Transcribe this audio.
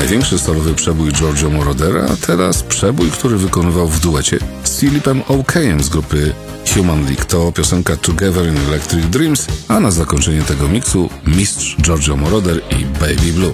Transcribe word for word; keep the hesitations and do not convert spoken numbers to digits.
największy solowy przebój Giorgio Morodera, a teraz przebój, który wykonywał w duecie z Philipem Okayem z grupy Human League. To piosenka Together in Electric Dreams, a na zakończenie tego miksu mistrz Giorgio Moroder i Baby Blue.